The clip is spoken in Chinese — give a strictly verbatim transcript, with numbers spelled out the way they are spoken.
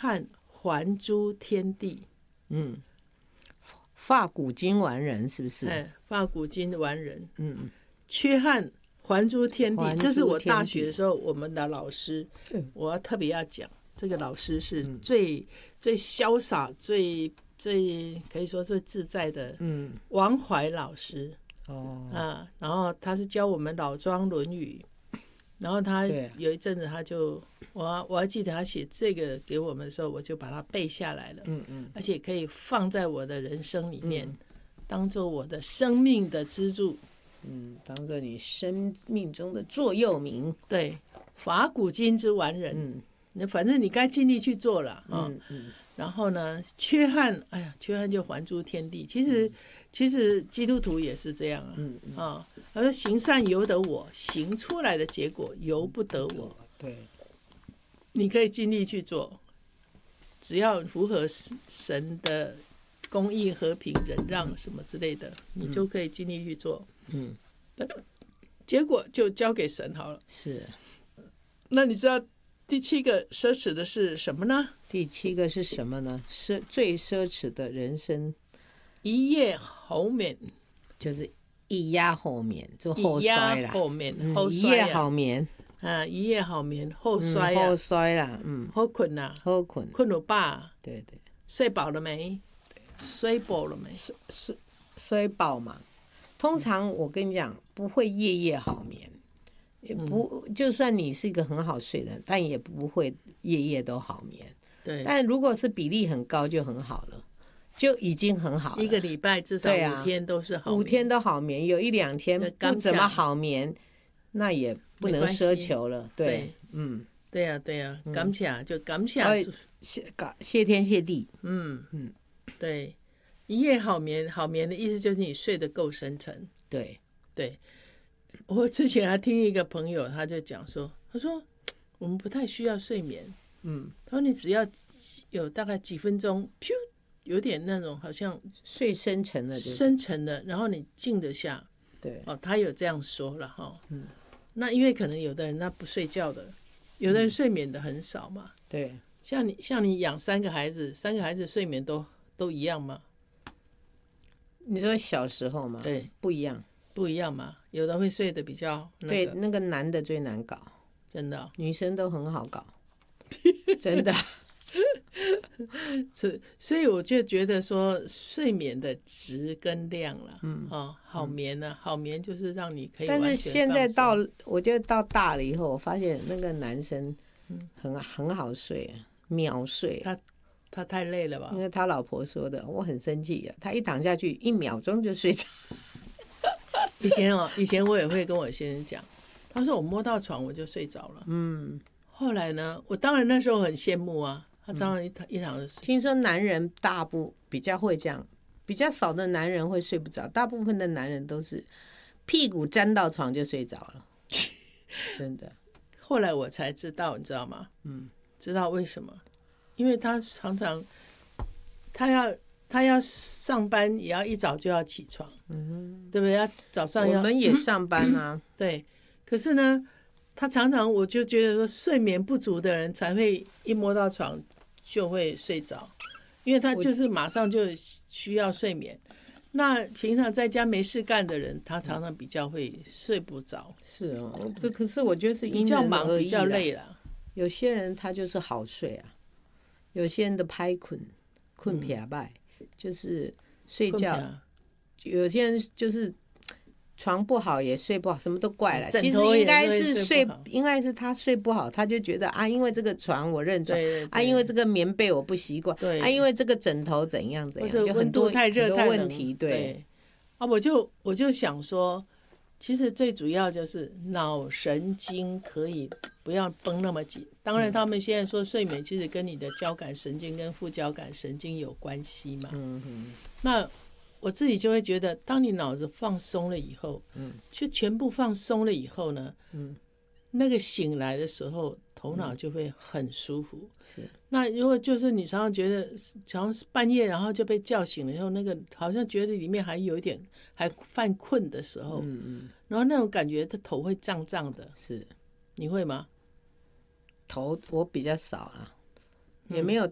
汉还诸天地。 嗯，法古今完人是不是？ 哎，法古今完人。 嗯， 缺汉还诸天地， 还诸这是我大天地学的时候我们的老师， 嗯我要特别要讲，这个老师是最、嗯、最潇洒、最最可以说最自在的，嗯，王怀老师。哦，啊，然后他是教我们老庄《论语》，然后他有一阵子他就，我我还记得他写这个给我们的时候，我就把它背下来了，嗯嗯，而且可以放在我的人生里面，嗯、当做我的生命的支柱。 嗯，当做你生命中的座右铭。 对，法古今之完人。嗯，反正你该尽力去做了啊。嗯嗯。然后呢，缺汉，哎呀，缺汉就还诸天地。其实，嗯、其实基督徒也是这样啊。嗯嗯。啊，他说行善由得我，行出来的结果由不得我。 对。 你可以尽力去做，只要符合神的公义、和平、忍让什么之类的，你就可以尽力去做。嗯，结果就交给神好了。 是。 那你知道第七个奢侈的是什么呢？ 第七个是什么呢？奢最奢侈的人生， 一夜好眠， 就是一夜好眠，就后衰啦。 后眠， 嗯、 后衰、啊、 一夜好眠啊，一夜好眠，后衰啊， 嗯、后衰啦，嗯， 好困呐、啊， 好困， 困了吧？ 对对， 睡饱了没？睡饱了没？ 睡睡睡饱嘛。通常我跟你讲，不会夜夜好眠，也不、嗯、就算你是一个很好睡的人，但也不会夜夜都好眠。 对， 但如果是比例很高就很好了，就已经很好了。 一个礼拜至少五天都是好眠、啊， 五天都好眠，有一两天不怎么好眠，那也不能奢求了。对， 对嗯， 对呀、啊、对呀、啊，感謝就感謝， 謝謝天謝地。 嗯嗯，对。一夜好眠，好眠的意思就是你睡得够深沉。 对对，我之前还听一个朋友，他就讲说，他说我们不太需要睡眠，嗯，他说你只要有大概几分钟，噗，有点那种好像睡深沉了， 深沉的，然后你静得下。 对， 哦，他有这样说了哈，嗯，那因为可能有的人他不睡觉的，有的人睡眠的很少嘛， 嗯、对， 像你像你养三个孩子，三个孩子睡眠都都一样吗？ 你说小时候吗？ 对， 不一样， 不一样嘛。有的会睡得比较、那个， 对，那个男的最难搞， 真的、哦， 女生都很好搞，真的。 所以我就觉得说，睡眠的质跟量了，嗯，哦，好眠呢、啊，好眠就是让你可以完全放松。 但是现在到，我觉得到大了以后，我发现那个男生很很好睡，秒睡。 他。他太累了吧？ 因为他老婆说的，我很生气啊。他一躺下去，一秒钟就睡着。 以前哦，以前我也会跟我先生讲，他说我摸到床我就睡着了。嗯。后来呢，我当然那时候很羡慕啊，他常常一躺、嗯、一躺就睡。 听说男人大部比较会这样，比较少的男人会睡不着，大部分的男人都是屁股沾到床就睡着了。真的。 后来我才知道，你知道吗？嗯，知道为什么？因为他常常，他要他要上班，也要一早就要起床，嗯，对不对？要早上要， 我们也上班啊， 对。可是呢，他常常我就觉得说，睡眠不足的人才会一摸到床就会睡着，因为他就是马上就需要睡眠。那平常在家没事干的人，他常常比较会睡不着。 是哦，这可是我觉得是因人而异，比较累了。 有些人他就是好睡啊。有些人的拍困困撇拜、嗯、就是睡觉，有些人就是床不好也睡不好，什么都怪了。其实应该是睡，应该是他睡不好，他就觉得啊，因为这个床我认床，啊，因为这个棉被我不习惯，啊，因为这个枕头怎样怎样，就很多太热很多问题。对， 对啊，我就我就想说，其实最主要就是脑神经可以不要绷那么紧。当然他们现在说睡眠其实跟你的交感神经跟副交感神经有关系嘛。嗯嗯。那我自己就会觉得，当你脑子放松了以后，嗯，就全部放松了以后呢，嗯，那个醒来的时候头脑就会很舒服。 是。 那如果就是你常常觉得常常半夜然后就被叫醒了以后，那个好像觉得里面还有一点还犯困的时候，嗯嗯，然后那种感觉，他头会胀胀的。 是。 你会吗？ 头我比较少啊，也没有